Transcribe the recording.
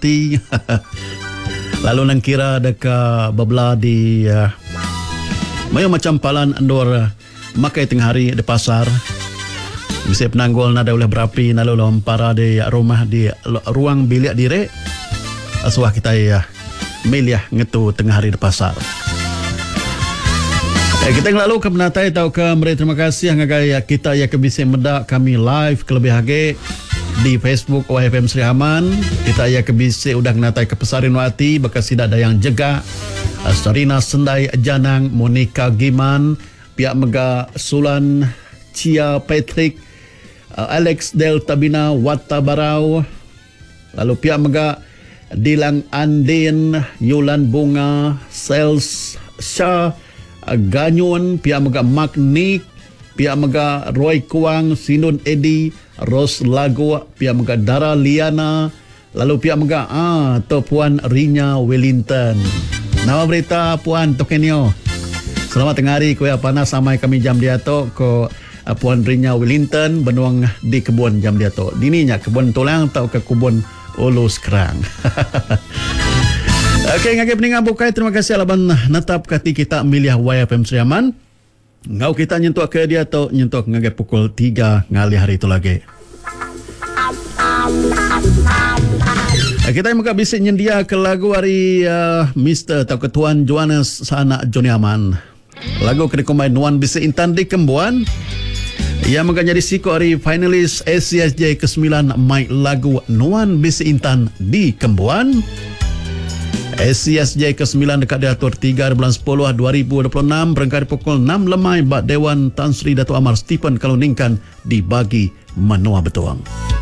hati. Lalu nang kira deka babla di mayo macam palan andor makai tengah hari di pasar. Bisa penanggol nada oleh berapi lalu lompara di rumah di ruang bilik dire. Asuah kita miliah ngetu tengah hari di pasar. Kita yang lalu ke penatai tau ke mereka terima kasih yang kita ya kebisi medak kami live ke lebih hage di Facebook OFM Sri Aman. Kita ya kebisi udah menatai ke Pesarin Wati bekas tidak ada yang jaga. Sarina Sendai Janang, Monica Giman, pihak Mega Sulan, Cia Patrick, Alex Del Tabina Wata Barau, lalu pihak Mega Dilang Andin, Yulan Bunga, Sales Shah, Ganyun, pihak Mega Magnik, pihak Mega Roy Kuang, Sinun Edi, Ros Lago, pihak Mega Dara Liana, lalu pihak Mega Puan Rinya Wellington. Nama berita Puan Tokenio. Selamat tengah hari kuya panas samai kami jam dia to ko Puan Rinya Wellington benuang di kebun jam dia to. Dininya kebun tulang atau ke kebun Ulus Kerang. Okey, ngake peningan bukai terima kasih alaban natap kati kita milih YFM Sri Aman. Ngau kita nyentuh ke dia to nyentuh ngake pukul 3 ngali hari itu lagi. Kita yang bisa nyendia ke lagu hari Mr. atau Ketuan Johannes Sana Joni Aman. Lagu kerekomend Nuan bisa intan di Kembuan. Ia menjadi siko hari finalis SCSJ ke-9 mai lagu Nuan bisa intan di Kembuan. SCSJ ke-9 dekat diatur 3 bulan 10 2026 berangkat pukul 6 lemai Bak Dewan Tan Sri Dato' Amar Stephen Kaluningkan dibagi menua betuang.